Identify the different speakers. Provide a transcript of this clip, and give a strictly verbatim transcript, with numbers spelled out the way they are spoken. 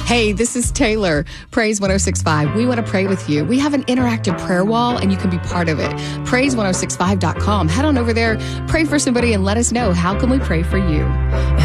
Speaker 1: Hey, this is Taylor, Praise one oh six point five. We want to pray with you. We have an interactive prayer wall, and you can be part of it. praise one oh six five dot com. Head on over there, pray for somebody, and let us know, how can we pray for you?